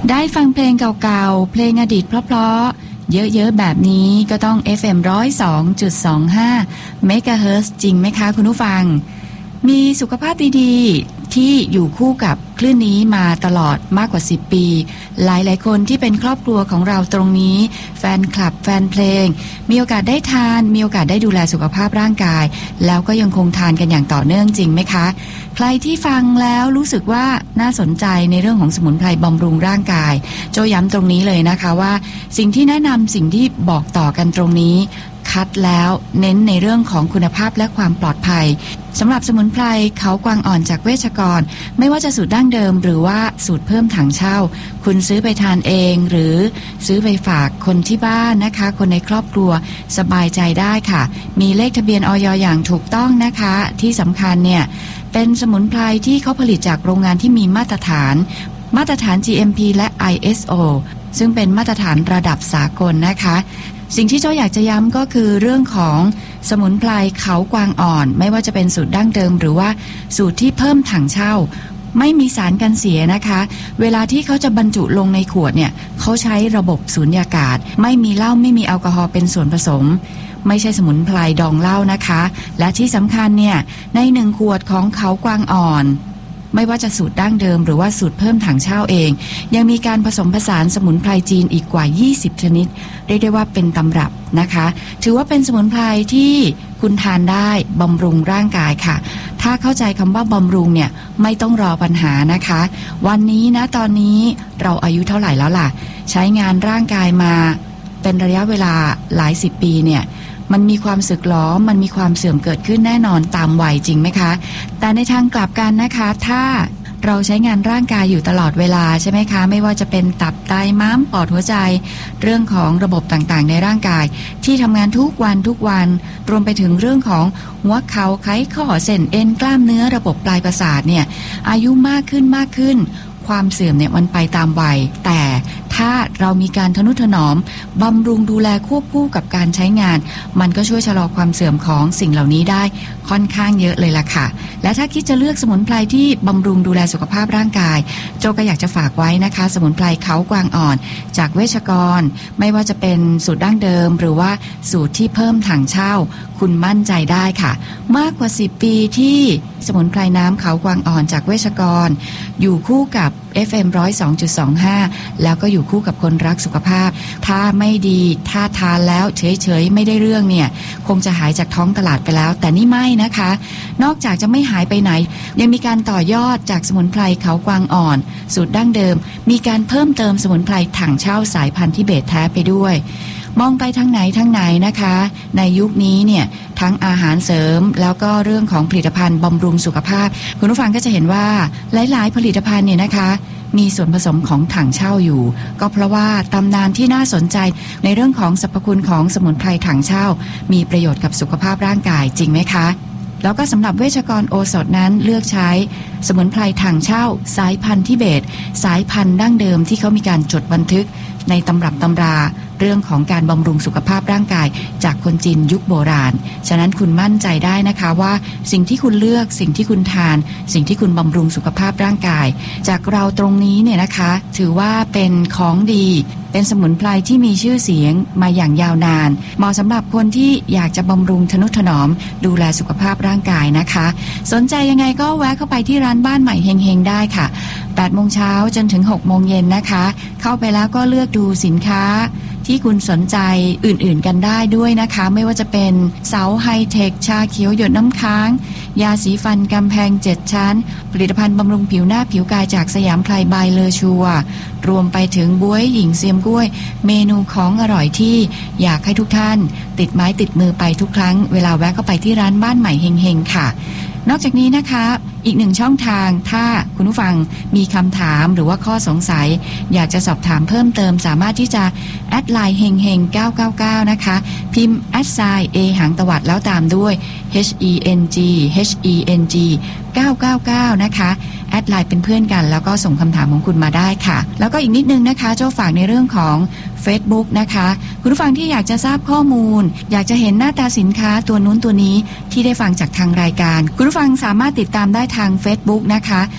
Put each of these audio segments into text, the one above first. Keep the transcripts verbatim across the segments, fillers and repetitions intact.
ได้ฟังเพลงเก่าๆเพลงอดีตเพราะๆเยอะๆแบบนี้ก็ต้อง เอฟ เอ็ม หนึ่งศูนย์สองจุดสองห้า เมกะเฮิรตซ์ จริงไหมคะคุณผู้ฟังมีสุขภาพดีๆที่อยู่คู่กับคลื่นนี้มาตลอดมากกว่าสิบปีหลายๆคนที่เป็นครอบครัวของเราตรงนี้แฟนคลับแฟนเพลงมีโอกาสได้ทานมีโอกาสได้ดูแลสุขภาพร่างกายแล้วก็ยังคงทานกันอย่างต่อเนื่องจริงไหมคะใครที่ฟังแล้วรู้สึกว่าน่าสนใจในเรื่องของสมุนไพรบำรุงร่างกายโจย้ำตรงนี้เลยนะคะว่าสิ่งที่แนะนำสิ่งที่บอกต่อกันตรงนี้คัดแล้วเน้นในเรื่องของคุณภาพและความปลอดภัยสำหรับสมุนไพรเขากวางอ่อนจากเวชกรไม่ว่าจะสูตรดั้งเดิมหรือว่าสูตรเพิ่มถังเช่าคุณซื้อไปทานเองหรือซื้อไปฝากคนที่บ้านนะคะคนในครอบครัวสบายใจได้ค่ะมีเลขทะเบียนอย.อย่างถูกต้องนะคะที่สำคัญเนี่ยเป็นสมุนไพรที่เขาผลิตจากโรงงานที่มีมาตรฐานมาตรฐาน จี เอ็ม พี และ ไอ เอส โอ ซึ่งเป็นมาตรฐานระดับสากลนะคะสิ่งที่เจ้าอยากจะย้ำก็คือเรื่องของสมุนไพรเขากวางอ่อนไม่ว่าจะเป็นสูตรดั้งเดิมหรือว่าสูตรที่เพิ่มถังเช่าไม่มีสารกันเสียนะคะเวลาที่เขาจะบรรจุลงในขวดเนี่ยเขาใช้ระบบสูญญากาศไม่มีเหล้าไม่มีแอลกอฮอล์เป็นส่วนผสมไม่ใช่สมุนไพรดองเหล้านะคะและที่สำคัญเนี่ยในหนึ่งขวดของเขากวางอ่อนไม่ว่าจะสูตรดั้งเดิมหรือว่าสูตรเพิ่มถังเช่าเองยังมีการผสมผสานสมุนไพรจีนอีกกว่ายี่สิบชนิดเรียกได้ว่าเป็นตำรับนะคะถือว่าเป็นสมุนไพรที่คุณทานได้บำรุงร่างกายค่ะถ้าเข้าใจคำว่าบำรุงเนี่ยไม่ต้องรอปัญหานะคะวันนี้นะตอนนี้เราอายุเท่าไหร่แล้วล่ะใช้งานร่างกายมาเป็นระยะเวลาหลายสิบปีเนี่ยมันมีความสึกหรอมันมีความเสื่อมเกิดขึ้นแน่นอนตามวัยจริงไหมคะแต่ในทางกลับกันนะคะถ้าเราใช้งานร่างกายอยู่ตลอดเวลาใช่ไหมคะไม่ว่าจะเป็นตับไตม้ามปอดหัวใจเรื่องของระบบต่างๆในร่างกายที่ทำงานทุกวันทุกวันรวมไปถึงเรื่องของหัวเข่าไขข้อเส้นเอ็นกล้ามเนื้อระบบปลายประสาทเนี่ยอายุมากขึ้นมากขึ้นความเสื่อมเนี่ยมันไปตามวัยแต่ถ้าเรามีการทนุถนอมบำรุงดูแลควบคู่กับการใช้งานมันก็ช่วยชะลอความเสื่อมของสิ่งเหล่านี้ได้ค่อนข้างเยอะเลยล่ะค่ะและถ้าคิดจะเลือกสมุนไพรที่บำรุงดูแลสุขภาพร่างกายโจก็อยากจะฝากไว้นะคะสมุนไพรเขากวางอ่อนจากเวชกรไม่ว่าจะเป็นสูตรดั้งเดิมหรือว่าสูตรที่เพิ่มถังเช่าคุณมั่นใจได้ค่ะมากกว่าสิบปีที่สมุนไพรน้ำเขากวางอ่อนจากเวชกรอยู่คู่กับ เอฟ เอ็ม หนึ่งศูนย์สองจุดสองห้า แล้วก็อยู่คู่กับคนรักสุขภาพถ้าไม่ดีถ้าทานแล้วเฉยๆไม่ได้เรื่องเนี่ยคงจะหายจากท้องตลาดไปแล้วแต่นี่ไม่นะคะนอกจากจะไม่หายไปไหนยังมีการต่อยอดจากสมุนไพรเขากวางอ่อนสูตรดั้งเดิมมีการเพิ่มเติมสมุนไพรถังเช่าสายพันธุ์ทิเบตแท้ไปด้วยมองไปทางไหนทางไหนนะคะในยุคนี้เนี่ยทั้งอาหารเสริมแล้วก็เรื่องของผลิตภัณฑ์บำรุงสุขภาพคุณผู้ฟังก็จะเห็นว่าหลายๆผลิตภัณฑ์เนี่ยนะคะมีส่วนผสมของถังเช่าอยู่ก็เพราะว่าตำนานที่น่าสนใจในเรื่องของสรรพคุณของสมุนไพรถังเช่ามีประโยชน์กับสุขภาพร่างกายจริงไหมคะแล้วก็สำหรับเวชกรโอสถนั้นเลือกใช้สมุนไพรถังเช่าสายพันธุ์ทิเบตสายพันธุ์ดั้งเดิมที่เขามีการจดบันทึกในตำรับตำราเรื่องของการบำรุงสุขภาพร่างกายจากคนจีนยุคโบราณฉะนั้นคุณมั่นใจได้นะคะว่าสิ่งที่คุณเลือกสิ่งที่คุณทานสิ่งที่คุณบำรุงสุขภาพร่างกายจากเราตรงนี้เนี่ยนะคะถือว่าเป็นของดีเป็นสมุนไพรที่มีชื่อเสียงมาอย่างยาวนานเหมาะสำหรับคนที่อยากจะบำรุงทนุถนอมดูแลสุขภาพร่างกายนะคะสนใจยังไงก็แวะเข้าไปที่ร้านบ้านใหม่เฮงๆได้ค่ะแปดโมงเช้าจนถึงหกโมงเย็นนะคะเข้าไปแล้วก็เลือกดูสินค้าที่คุณสนใจอื่นๆกันได้ด้วยนะคะไม่ว่าจะเป็นเสาไฮเทคชาเขียวหยดน้ำค้างยาสีฟันกำแพงเจ็ดชั้นผลิตภัณฑ์บำรุงผิวหน้าผิวกายจากสยามไพรบายเลอชัวรวมไปถึงบ๊วยหญิงเซียมกล้วยเมนูของอร่อยที่อยากให้ทุกท่านติดไม้ติดมือไปทุกครั้งเวลาแวะเข้าไปที่ร้านบ้านใหม่เฮงๆค่ะนอกจากนี้นะคะอีกหนึ่งช่องทางถ้าคุณผู้ฟังมีคำถามหรือว่าข้อสงสัยอยากจะสอบถามเพิ่มเติมสามารถที่จะแอดไลน์เฮงเฮงเก้าเก้าเก้านะคะพิมพ์แอดไซน์ A หางตวัดแล้วตามด้วย H E N G H E N G เก้าเก้าเก้านะคะแอดไลน์เป็นเพื่อนกันแล้วก็ส่งคำถามของคุณมาได้ค่ะแล้วก็อีกนิดนึงนะคะเจ้าฝากในเรื่องของ Facebook นะคะคุณผู้ฟังที่อยากจะทราบข้อมูลอยากจะเห็นหน้าตาสินค้าตัวนู้นตัวนี้ที่ได้ฟังจากทางรายการคุณผู้ฟังสามารถติดตามได้ทาง Facebook นะคะเข้า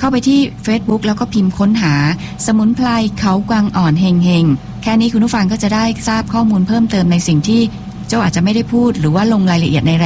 าไปที่ Facebook แล้วก็พิมพ์ค้นหาสมุนไพรเขากวางอ่อนเฮงเฮงแค่นี้คุณผู้ฟังก็จะได้ทราบข้อมูลเพิ่มเติมในสิ่งที่โจ้อาจจะไม่ได้พูดหรือว่าลงรายละเอียดใน